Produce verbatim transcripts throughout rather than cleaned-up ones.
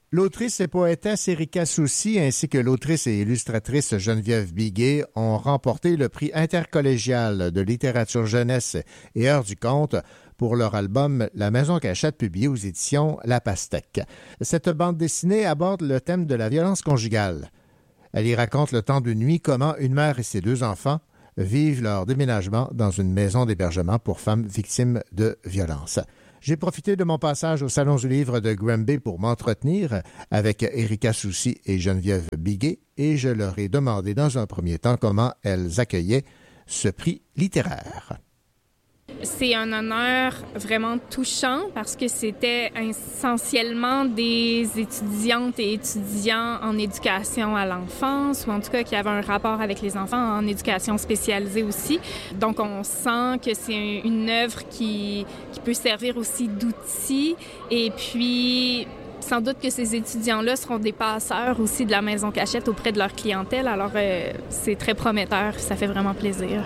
L'autrice et poétesse Erika Soucy ainsi que l'autrice et illustratrice Geneviève Biguet ont remporté le prix intercollégial de littérature jeunesse et heure du conte pour leur album La Maison Cachette publié aux éditions La Pastèque. Cette bande dessinée aborde le thème de la violence conjugale. Elle y raconte le temps d'une nuit comment une mère et ses deux enfants vivent leur déménagement dans une maison d'hébergement pour femmes victimes de violences. J'ai profité de mon passage au Salon du livre de Granby pour m'entretenir avec Erika Soucy et Geneviève Biguet et je leur ai demandé dans un premier temps comment elles accueillaient ce prix littéraire. C'est un honneur vraiment touchant parce que c'était essentiellement des étudiantes et étudiants en éducation à l'enfance ou en tout cas qui avaient un rapport avec les enfants en éducation spécialisée aussi. Donc on sent que c'est une œuvre qui, qui peut servir aussi d'outil et puis sans doute que ces étudiants-là seront des passeurs aussi de la Maison Cachette auprès de leur clientèle. Alors euh, c'est très prometteur, ça fait vraiment plaisir.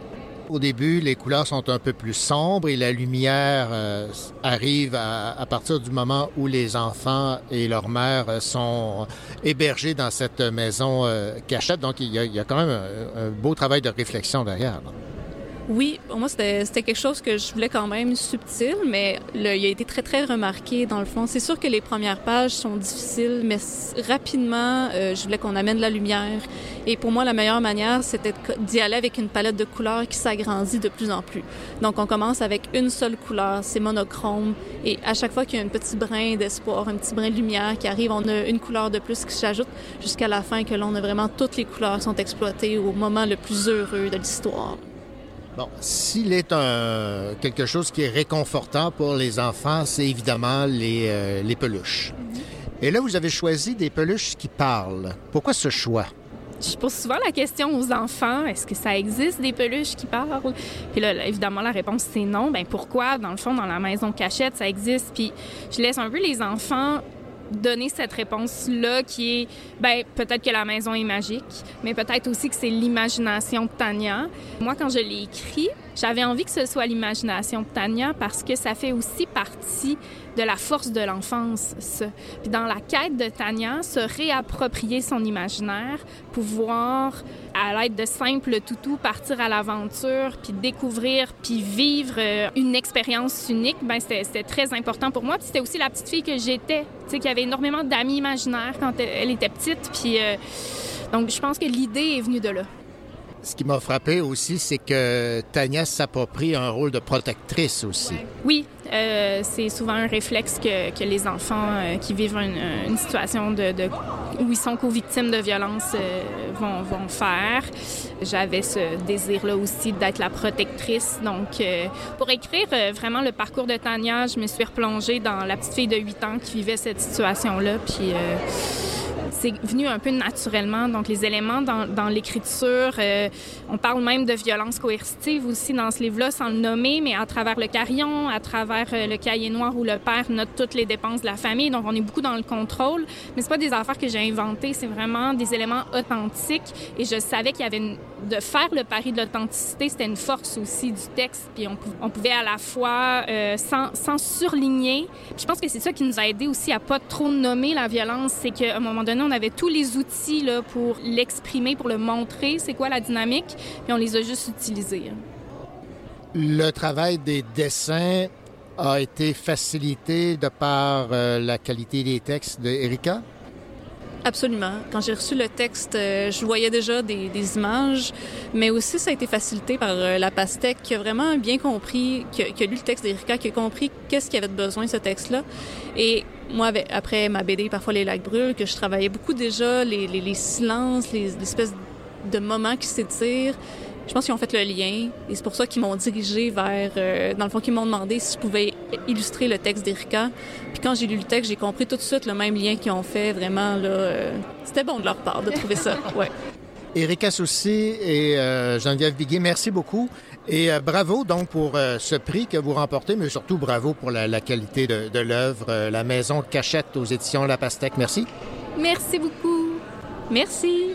Au début, les couleurs sont un peu plus sombres et la lumière euh, arrive à, à partir du moment où les enfants et leur mère sont hébergés dans cette maison euh, cachette. Donc, il y, a, il y a quand même un, un beau travail de réflexion derrière. Là. Oui, pour moi, c'était, c'était quelque chose que je voulais quand même subtil, mais le, il a été très, très remarqué dans le fond. C'est sûr que les premières pages sont difficiles, mais rapidement, euh, je voulais qu'on amène la lumière. Et pour moi, la meilleure manière, c'était d'y aller avec une palette de couleurs qui s'agrandit de plus en plus. Donc, on commence avec une seule couleur, c'est monochrome. Et à chaque fois qu'il y a un petit brin d'espoir, un petit brin de lumière qui arrive, on a une couleur de plus qui s'ajoute jusqu'à la fin, que là, on a vraiment toutes les couleurs sont exploitées au moment le plus heureux de l'histoire. Bon, s'il est un, quelque chose qui est réconfortant pour les enfants, c'est évidemment les, euh, les peluches. Mm-hmm. Et là, vous avez choisi des peluches qui parlent. Pourquoi ce choix? Je pose souvent la question aux enfants, est-ce que ça existe des peluches qui parlent? Puis là, évidemment, la réponse, c'est non. Bien, pourquoi? Dans le fond, dans la Maison Cachette, ça existe. Puis je laisse un peu les enfants donner cette réponse-là qui est, bien, peut-être que la maison est magique, mais peut-être aussi que c'est l'imagination de Tania. Moi, quand je l'ai écrit, j'avais envie que ce soit l'imagination de Tania parce que ça fait aussi partie de la force de l'enfance, ça. Puis dans la quête de Tania, se réapproprier son imaginaire, pouvoir, à l'aide de simples toutous, partir à l'aventure, puis découvrir, puis vivre une expérience unique, bien, c'était, c'était très important pour moi. Puis c'était aussi la petite fille que j'étais, tu sais, qui avait énormément d'amis imaginaires quand elle était petite. Puis euh, donc, je pense que l'idée est venue de là. Ce qui m'a frappé aussi, c'est que Tania s'approprie un rôle de protectrice aussi. Oui, euh, c'est souvent un réflexe que, que les enfants euh, qui vivent une, une situation de, de, où ils sont co-victimes de violences euh, vont, vont faire. J'avais ce désir-là aussi d'être la protectrice. Donc, euh, pour écrire euh, vraiment le parcours de Tania, je me suis replongée dans la petite fille de huit ans qui vivait cette situation-là. Puis... Euh, c'est venu un peu naturellement. Donc, les éléments dans, dans l'écriture, euh, on parle même de violence coercitive aussi dans ce livre-là, sans le nommer, mais à travers le carillon, à travers euh, le cahier noir où le père note toutes les dépenses de la famille. Donc, on est beaucoup dans le contrôle. Mais c'est pas des affaires que j'ai inventées, c'est vraiment des éléments authentiques. Et je savais qu'il y avait une... de faire le pari de l'authenticité, c'était une force aussi du texte. Puis on, on pouvait à la fois, euh, sans, sans surligner. Puis je pense que c'est ça qui nous a aidé aussi à pas trop nommer la violence. C'est qu'à un moment donné, on avait tous les outils là, pour l'exprimer, pour le montrer, c'est quoi la dynamique, puis on les a juste utilisés. Le travail des dessins a été facilité de par euh, la qualité des textes d'Erika? Absolument. Quand j'ai reçu le texte, euh, je voyais déjà des, des images, mais aussi ça a été facilité par euh, la Pastèque qui a vraiment bien compris, qui a, qui a lu le texte d'Erika, qui a compris qu'est-ce qu'il y avait de besoin, ce texte-là. Et moi, avec, après ma B D, parfois les lacs brûlent, que je travaillais beaucoup déjà, les, les, les silences, les, les espèces de moments qui s'étirent, je pense qu'ils ont fait le lien et c'est pour ça qu'ils m'ont dirigée vers... Euh, dans le fond, qu'ils m'ont demandé si je pouvais illustrer le texte d'Erika. Puis quand j'ai lu le texte, j'ai compris tout de suite le même lien qu'ils ont fait. Vraiment, là, euh, c'était bon de leur part de trouver ça. Ouais. Erika Soucy et euh, Geneviève Biguet, merci beaucoup. Et euh, bravo donc pour euh, ce prix que vous remportez, mais surtout bravo pour la, la qualité de, de l'œuvre. Euh, la Maison Cachette aux éditions La Pastèque. Merci. Merci beaucoup. Merci.